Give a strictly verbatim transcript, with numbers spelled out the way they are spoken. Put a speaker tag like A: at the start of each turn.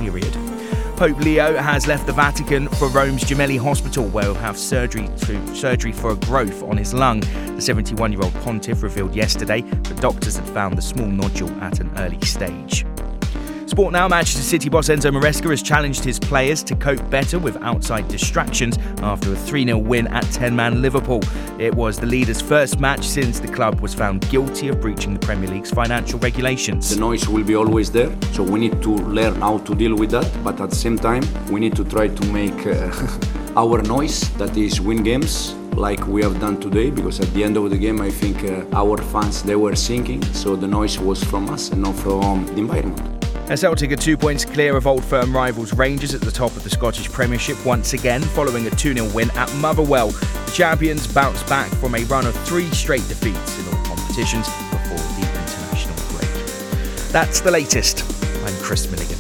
A: period. Pope Leo has left the Vatican for Rome's Gemelli Hospital, where he'll have surgery to, surgery for a growth on his lung. The seventy-one-year-old pontiff revealed yesterday that doctors had found the small nodule at an early stage. Sport now, Manchester City boss Enzo Maresca has challenged his players to cope better with outside distractions after a three nil win at ten-man Liverpool. It was the leader's first match since the club was found guilty of breaching the Premier League's financial regulations.
B: The noise will be always there, so we need to learn how to deal with that, but at the same time we need to try to make uh, our noise, that is win games, like we have done today, because at the end of the game I think uh, our fans, they were singing, so the noise was from us and not from the environment.
A: Celtic are two points clear of Old Firm rivals Rangers at the top of the Scottish Premiership once again, following a two nil win at Motherwell. The champions bounced back from a run of three straight defeats in all competitions before the international break. That's the latest. I'm Chris Milligan.